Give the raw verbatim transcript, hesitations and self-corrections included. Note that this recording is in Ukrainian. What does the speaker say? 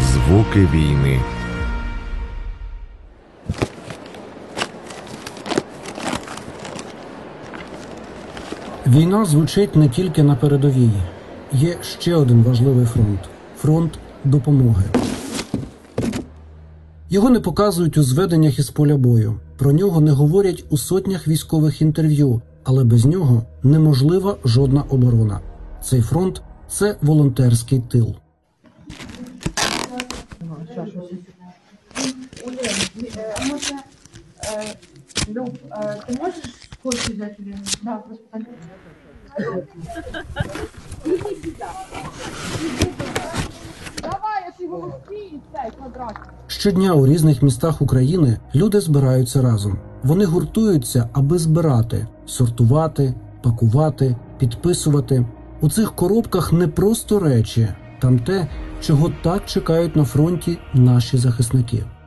Звуки війни. Війна звучить не тільки на передовій. Є ще один важливий фронт – фронт допомоги. Його не показують у зведеннях із поля бою. Про нього не говорять у сотнях військових інтерв'ю, але без нього неможлива жодна оборона. Цей фронт – це волонтерський тил. Люб, ти можеш кофе взяти? Да, просто так. Давай, я ж його вспію, цей квадрат. Щодня у різних містах України люди збираються разом. Вони гуртуються, аби збирати, сортувати, пакувати, підписувати. У цих коробках не просто речі, там те, чого так чекають на фронті наші захисники.